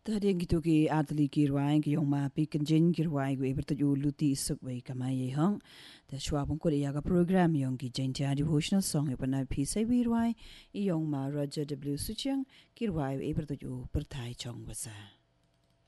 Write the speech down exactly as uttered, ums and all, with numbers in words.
Tadi gitu ki adli ki ruai ki yong ma pi kenjen ki ruai gue bertu yu luti isuk wei kama ye hong. Da shwa pun ko ya ka program yong ki jain tia devotional song e pana pi sai wi ruai i yong ma Roger W Suchang ki ruai e bertu yu bertai chong wasa.